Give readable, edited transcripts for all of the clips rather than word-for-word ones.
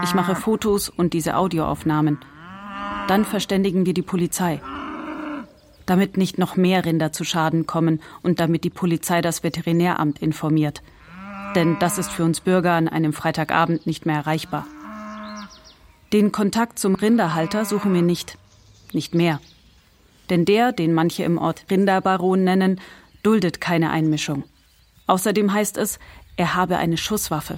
Ich mache Fotos und diese Audioaufnahmen. Dann verständigen wir die Polizei. Damit nicht noch mehr Rinder zu Schaden kommen und damit die Polizei das Veterinäramt informiert. Denn das ist für uns Bürger an einem Freitagabend nicht mehr erreichbar. Den Kontakt zum Rinderhalter suchen wir nicht mehr. Denn der, den manche im Ort Rinderbaron nennen, duldet keine Einmischung. Außerdem heißt es, er habe eine Schusswaffe.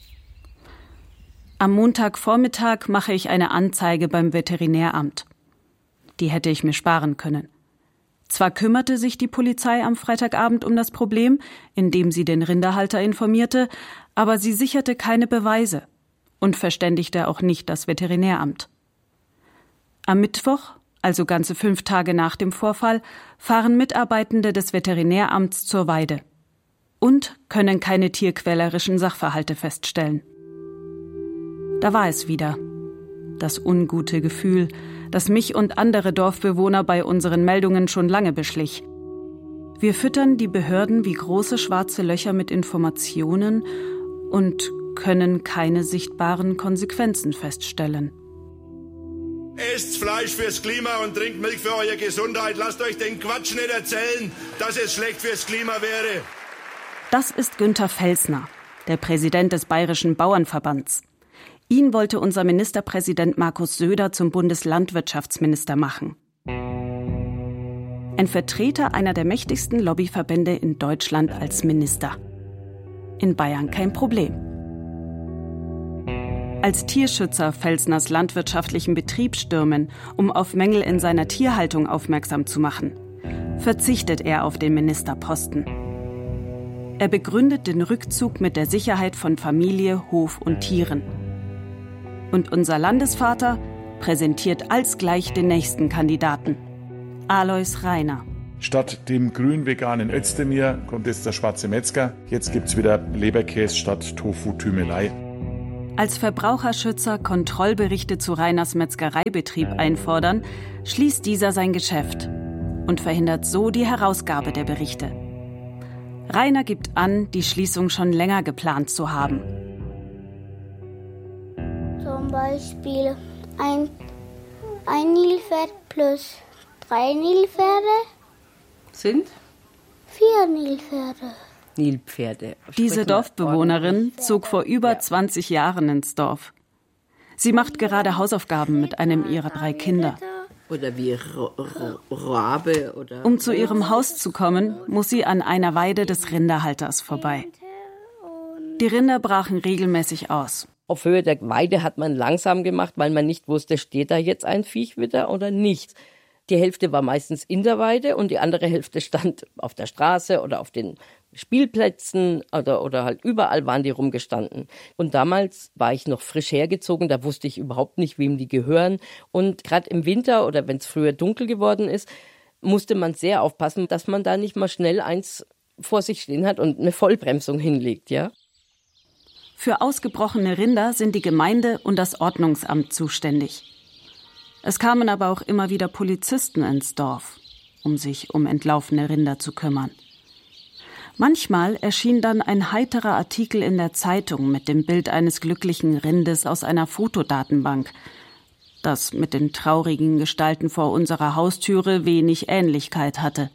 Am Montagvormittag mache ich eine Anzeige beim Veterinäramt. Die hätte ich mir sparen können. Zwar kümmerte sich die Polizei am Freitagabend um das Problem, indem sie den Rinderhalter informierte, aber sie sicherte keine Beweise und verständigte auch nicht das Veterinäramt. Am Mittwoch, also ganze 5 Tage nach dem Vorfall, fahren Mitarbeitende des Veterinäramts zur Weide und können keine tierquälerischen Sachverhalte feststellen. Da war es wieder, das ungute Gefühl, das mich und andere Dorfbewohner bei unseren Meldungen schon lange beschlich. Wir füttern die Behörden wie große schwarze Löcher mit Informationen und können keine sichtbaren Konsequenzen feststellen. Esst Fleisch fürs Klima und trinkt Milch für eure Gesundheit. Lasst euch den Quatsch nicht erzählen, dass es schlecht fürs Klima wäre. Das ist Günther Felsner, der Präsident des Bayerischen Bauernverbands. Ihn wollte unser Ministerpräsident Markus Söder zum Bundeslandwirtschaftsminister machen. Ein Vertreter einer der mächtigsten Lobbyverbände in Deutschland als Minister. In Bayern kein Problem. Als Tierschützer Felsners landwirtschaftlichen Betrieb stürmen, um auf Mängel in seiner Tierhaltung aufmerksam zu machen, verzichtet er auf den Ministerposten. Er begründet den Rückzug mit der Sicherheit von Familie, Hof und Tieren. Und unser Landesvater präsentiert alsgleich den nächsten Kandidaten, Alois Rainer. Statt dem grün-veganen Özdemir kommt jetzt der schwarze Metzger. Jetzt gibt's wieder Leberkäse statt Tofu-Tümelei. Als Verbraucherschützer Kontrollberichte zu Rainers Metzgereibetrieb einfordern, schließt dieser sein Geschäft und verhindert so die Herausgabe der Berichte. Rainer gibt an, die Schließung schon länger geplant zu haben. Zum Beispiel ein Nilpferd plus 3 Nilpferde sind 4 Nilpferde. Nilpferde. Diese Dorfbewohnerin zog vor über 20 Jahren ins Dorf. Sie macht gerade Hausaufgaben mit einem ihrer 3 Kinder. Oder wie Rabe oder. Um zu ihrem Haus zu kommen, muss sie an einer Weide des Rinderhalters vorbei. Die Rinder brachen regelmäßig aus. Auf Höhe der Weide hat man langsam gemacht, weil man nicht wusste, steht da jetzt ein Viech wieder oder nicht. Die Hälfte war meistens in der Weide und die andere Hälfte stand auf der Straße oder auf den Spielplätzen oder halt überall waren die rumgestanden. Und damals war ich noch frisch hergezogen, da wusste ich überhaupt nicht, wem die gehören. Und gerade im Winter oder wenn es früher dunkel geworden ist, musste man sehr aufpassen, dass man da nicht mal schnell eins vor sich stehen hat und eine Vollbremsung hinlegt, ja. Für ausgebrochene Rinder sind die Gemeinde und das Ordnungsamt zuständig. Es kamen aber auch immer wieder Polizisten ins Dorf, um sich um entlaufene Rinder zu kümmern. Manchmal erschien dann ein heiterer Artikel in der Zeitung mit dem Bild eines glücklichen Rindes aus einer Fotodatenbank, das mit den traurigen Gestalten vor unserer Haustüre wenig Ähnlichkeit hatte.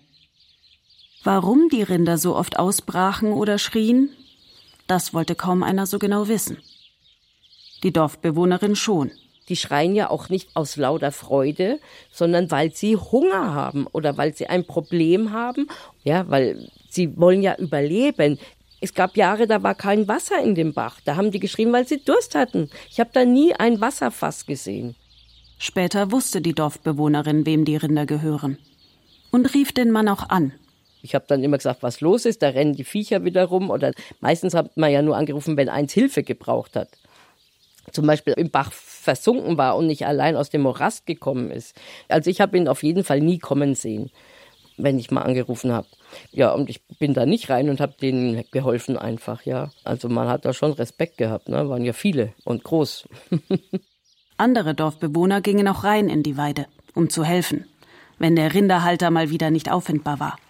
Warum die Rinder so oft ausbrachen oder schrien, das wollte kaum einer so genau wissen. Die Dorfbewohnerin schon. Die schreien ja auch nicht aus lauter Freude, sondern weil sie Hunger haben oder weil sie ein Problem haben. Ja, weil sie wollen ja überleben. Es gab Jahre, da war kein Wasser in dem Bach. Da haben die geschrien, weil sie Durst hatten. Ich habe da nie ein Wasserfass gesehen. Später wusste die Dorfbewohnerin, wem die Rinder gehören. Und rief den Mann auch an. Ich habe dann immer gesagt, was los ist, da rennen die Viecher wieder rum. Oder meistens hat man ja nur angerufen, wenn eins Hilfe gebraucht hat. Zum Beispiel im Bach versunken war und nicht allein aus dem Morast gekommen ist. Also ich habe ihn auf jeden Fall nie kommen sehen, wenn ich mal angerufen habe. Ja, und ich bin da nicht rein und habe denen geholfen einfach, ja. Also man hat da schon Respekt gehabt, ne? Waren ja viele und groß. Andere Dorfbewohner gingen auch rein in die Weide, um zu helfen, wenn der Rinderhalter mal wieder nicht auffindbar war.